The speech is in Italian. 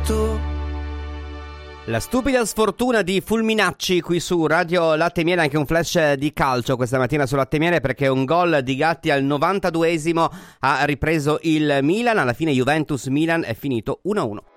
tu. La stupida sfortuna di Fulminacci qui su Radio Latte e Miele, anche un flash di calcio questa mattina su Latte e Miele, perché un gol di Gatti al 92esimo ha ripreso il Milan. Alla fine Juventus-Milan è finito 1-1.